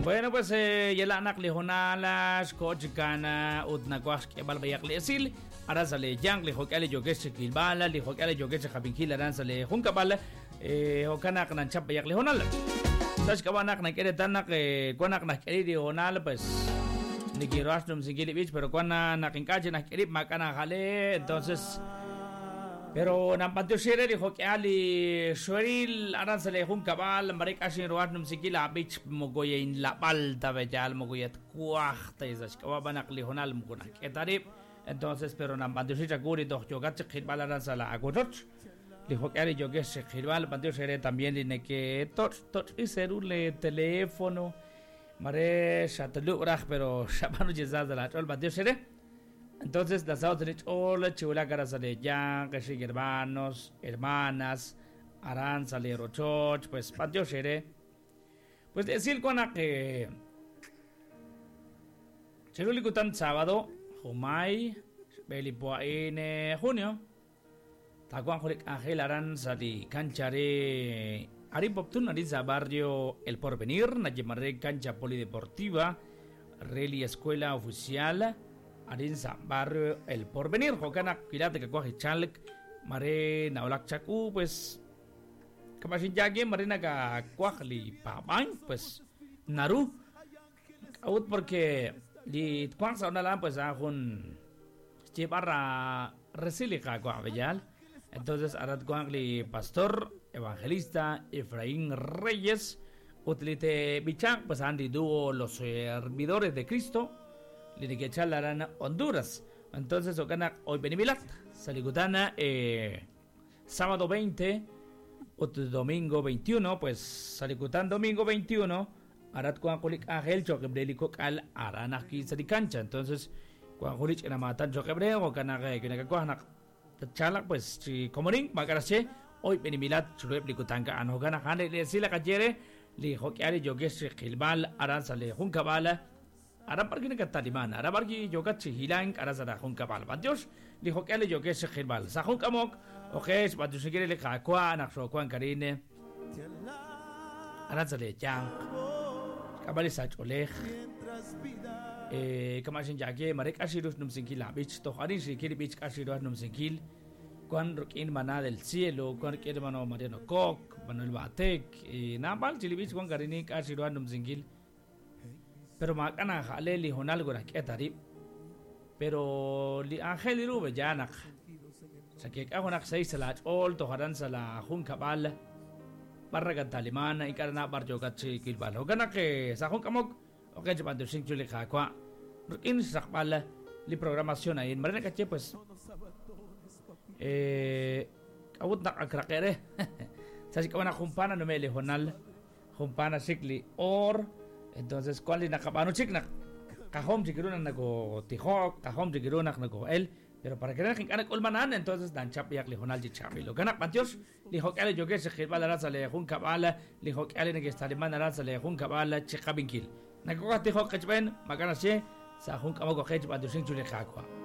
Bueno, pues yelanak lihonalas kochikana utnakwash que balbayak lesil arasale yang lihokale jogesh kilbala lihokale jogesh khabinkila ransale hunkabala hokanak nan chapayak lihonal sash kabanak na kere tanak kwanak na kere lihonal pues ni kirastum singili bich pero kwana nakinkache na kere makana jale entonces pero nampatyo shire dijo que ali shoril aransale hun kabal marik ashin ruat num sikila bich mogoye in la palta bejal mogoyet kuachta izas kawabanak lihonal muguna ketarip entonces pero nampatyo shire guri doch jogat khilbal aransala agotot dijo que ali jogesh khilbal patyo shire también tiene que tot y celule teléfono mare shatlu raj pero shabanu jezazala tol patyo shire. Entonces, las autoridades, hola, chula, carasale, ya, que sí, hermanos, hermanas, aranzale, rochoch, pues, patio shere. Pues decir con la que. Cherulicutan sábado, Jumay, Belipoa en junio. Tacuan Jurik Ángel Aranzali, Cancharé, Aripoptun, Ariza Barrio El Porvenir, Nayemaré, Cancha Polideportiva, Reli Escuela Oficial. Arinza barrio El Porvenir jokana kilate que coge chalek mare naulak chaku pues kamashin jage marina ka kwahli paban pues naru out porque di kwangsa onala pues ahun chebarra resilica kwabeyal entonces arat kwangli pastor evangelista Efraín Reyes utilite bichak pues andi dúo los servidores de Cristo Lini Chalarana, Honduras. Entonces, Okana, hoy Benimilat, Saligutana, sábado 20, o domingo 21, pues Saligutan domingo 21, Arat Kuankulik Ángel, Choquebrelicok al Aranaki Salicancha. Entonces, Kuankulik en Amatan Choquebre, Okana, Kinakakuanak, Chalak, pues, si Comorin, Magarase, hoy Benimilat, Chuleblicutanga, Anogana, Hane, le Sila Cayere, Li Hokiari, Yogesh, Gilbal, Aranzale, Juncabala. Ahora para que Taliban, ahora para que yo caché hilang, ahora será un cabal. Dios dijo que ale yo que se girbal. Sahun kamok, ojes, para tu quiere le cacua, naxo cuan carine. Ahora sale yang. Cabal es acholej. Kamasin jage, marek asirus num sinkil habich, to harin sikil bich asirus num sinkil. Cuan rokin mana del cielo, cuan quiere mano mariano cock, manuel batek, nabal chilibich cuan carine asirus num sinkil. Pero makana jale li honal gora ketari pero li angel li rube janak sakek ahonak sai salat all to haran sala hun kabal barraga talimana ikarna barjo gatsi kilbal hogana ke sa hun kamok okay japan de sing chuli khakwa in sakbal li programación ahí marena kache pues awut nak akrakere sasi kawana humpana no mele honal humpana sikli or entonces cuál es la capa no chicna cajón chiquiruna nago tijok cajón chiquiruna nago él pero para que no que colmanan entonces dan chapiak le jonal chapi lo gana patios dijo que ale yo que se gilba la raza le jun cabala dijo que ale que está de manera raza le jun cabala chicabinkil nago tijok que ven magana se sa jun camo coge patios sin chule jacua